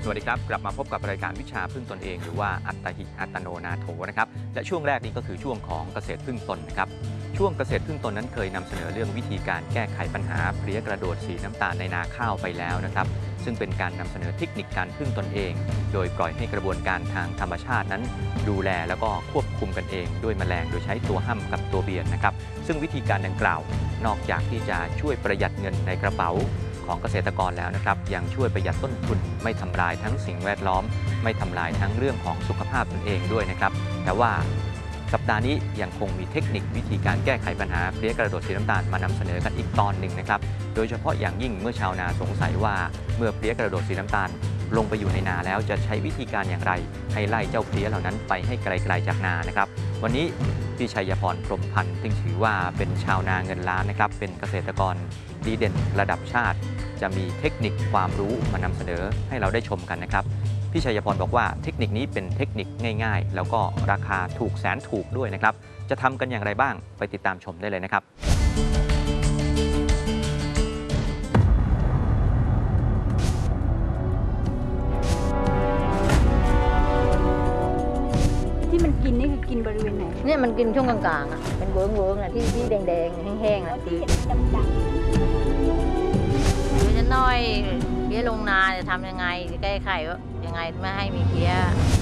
วัสดีครับกลับมาพบกับรายการวิชาพึ่งตนเองหรือว่าอัตหิอัตโนนาโถนะครับและช่วงแรกนี้ก็คือช่วงของเกษตรพึ่งตนนะครับช่วงเกษตรพึ่งตนนั้นเคยนำเสนอเรื่องวิธีการแก้ไขปัญหาเพลี้ยกระโดดสีน้ำตาลในนาข้าวไปแล้วนะครับซึ่งเป็นการนำเสนอเทคนิคการพึ่งตนเองโดยปล่อยให้กระบวนการทางธรรมชาตินั้นดูแลแล้วก็ควบคุมกันเองด้วยแมลงโดยใช้ตัวห้ำกับตัวเบียดนะครับซึ่งวิธีการดังกล่าวนอกจากที่จะช่วยประหยัดเงินในกระเป๋าของเกษตรกรแล้วนะครับยังช่วยประหยัดต้นทุนไม่ทำลายทั้งสิ่งแวดล้อมไม่ทำลายทั้งเรื่องของสุขภาพตนเองด้วยนะครับแต่ว่าสัปดาห์นี้ยังคงมีเทคนิควิธีการแก้ไขปัญหาเพลี้ยกระโดดสีน้ำตาลมานำเสนอกันอีกตอนหนึ่งนะครับโดยเฉพาะอย่างยิ่งเมื่อชาวนาสงสัยว่าเมื่อเพลี้ยกระโดดสีน้ำตาลลงไปอยู่ในนาแล้วจะใช้วิธีการอย่างไรให้ไล่เจ้าเพลี้ยเหล่านั้นไปให้ไกลๆจากนานะครับวันนี้พี่ชัยพรพรหมพันธ์ซึ่งถือว่าเป็นชาวนาเงินล้านนะครับเป็นเกษตรกรดีเด่นระดับชาติจะมีเทคนิคความรู้มานำเสนอให้เราได้ชมกันนะครับพี่ชัยพรบอกว่าเทคนิคนี้เป็นเทคนิคง่ายๆแล้วก็ราคาถูกแสนถูกด้วยนะครับจะทำกันอย่างไรบ้างไปติดตามชมได้เลยนะครับที่มันกินนี่คือกินบริเวณไหนเนี่ยมันกินช่วงกลางๆอ่ะเป็นเวิ้งๆอ่ะที่แดงๆแห้งๆอ่ะที่เห็นดำเดี๋ยวจะน้อยเพี้ยลงนาจะทำยังไงจะแก้ไขว่ายังไงไม่ให้มีเพี้ย